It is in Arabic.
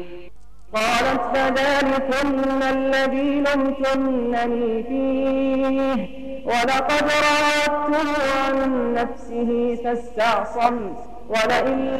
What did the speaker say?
قالت فذلكن الذي لمتنني فيه ولقد راودته عن نفسه فاستعصم ولئن